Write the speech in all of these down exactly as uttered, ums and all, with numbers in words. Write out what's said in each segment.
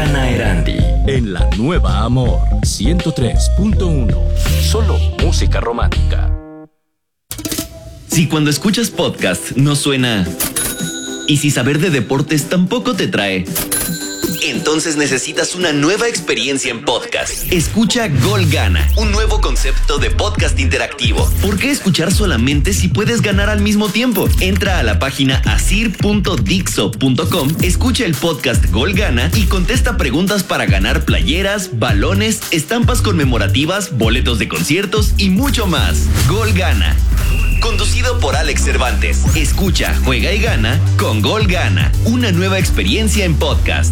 Ana Erandi en la nueva Amor ciento tres punto uno. Solo música romántica. Si cuando escuchas podcast no suena, y si saber de deportes tampoco te trae, entonces necesitas una nueva experiencia en podcast. Escucha Gol Gana, un nuevo concepto de podcast interactivo. ¿Por qué escuchar solamente si puedes ganar al mismo tiempo? Entra a la página asir punto dixo punto com, escucha el podcast Gol Gana y contesta preguntas para ganar playeras, balones, estampas conmemorativas, boletos de conciertos y mucho más. Gol Gana, conducido por Alex Cervantes. Escucha, juega y gana con Gol Gana, una nueva experiencia en podcast.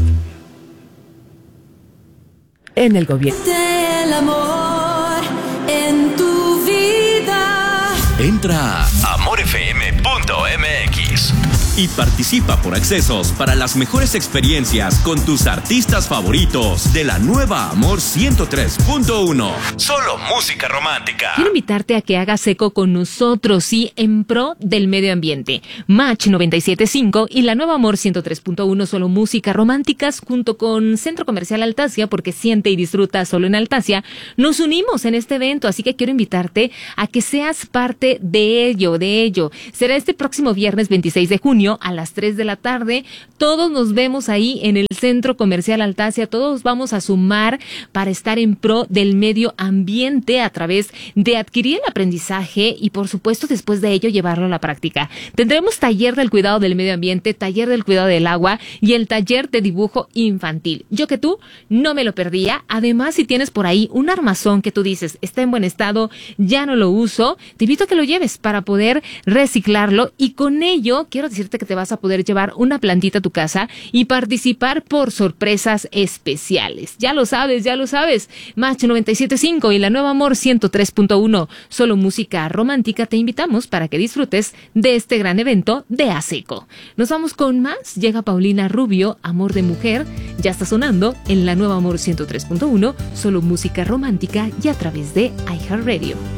En el gobierno. El amor en tu vida. Entra a amor f m punto m x y participa por accesos para las mejores experiencias con tus artistas favoritos de la nueva Amor ciento tres punto uno. Solo música romántica. Quiero invitarte a que hagas eco con nosotros, sí, en pro del medio ambiente. Match noventa y siete punto cinco y la nueva Amor ciento tres punto uno, solo música románticas, junto con Centro Comercial Altasia, porque siente y disfruta solo en Altasia, nos unimos en este evento, así que quiero invitarte a que seas parte de ello, de ello. Será este próximo viernes veintiséis de junio a las tres de la tarde. Todos nos vemos ahí en el Centro Comercial Altasia, todos vamos a sumar para estar en pro del medio ambiente a través de adquirir el aprendizaje y, por supuesto, después de ello llevarlo a la práctica. Tendremos taller del cuidado del medio ambiente, taller del cuidado del agua y el taller de dibujo infantil. Yo que tú no me lo perdía. Además, si tienes por ahí un armazón que tú dices está en buen estado, ya no lo uso, te invito a que lo lleves para poder reciclarlo, y con ello quiero decirte que te vas a poder llevar una plantita a tu casa y participar por sorpresas especiales. Ya lo sabes, ya lo sabes. Match noventa y siete punto cinco y la nueva Amor ciento tres punto uno, solo música romántica, te invitamos para que disfrutes de este gran evento de ASECO. Nos vamos con más. Llega Paulina Rubio, Amor de Mujer, ya está sonando en la nueva Amor ciento tres punto uno, solo música romántica y a través de iHeartRadio.